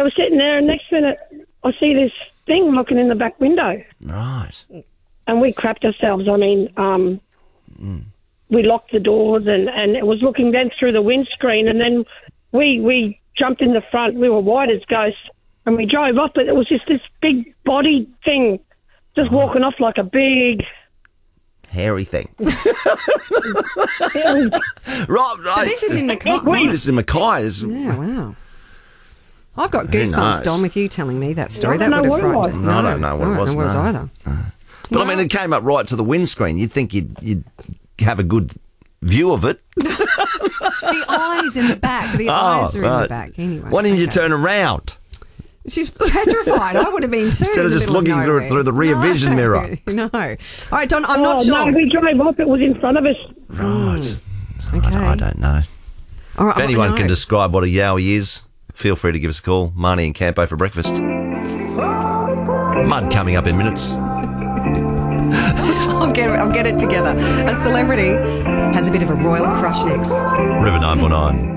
they were sitting there, and next minute I see this thing looking in the back window. Right. And we crapped ourselves. I mean, we locked the doors, and it was looking then through the windscreen, and then we jumped in the front. We were white as ghosts, and we drove off, but it was just this big body thing just walking off like a big... hairy thing. Yeah, Right. So this is in Mackay. This is in Mackay. Yeah, wow. I've got Who goosebumps, knows? Don, with you telling me that story. I That don't would know have what it frightened was. me. I don't know what it was, I don't know what it was no. either. But I mean, it came up right to the windscreen. You'd think you'd have a good view of it. The eyes in the back. The eyes are in the back. Anyway. Why didn't you okay. turn around? She's petrified. I would have been too. Instead of in the just middle looking nowhere. through the rear vision mirror. No. All right, Don, I'm not sure. No, we drove off. It was in front of us. Right. Okay. I don't know. All right, If anyone no. can describe what a yowie is, feel free to give us a call. Marnie and Campo for breakfast. Mud coming up in minutes. I'll get it together. A celebrity has a bit of a royal crush next. River 919.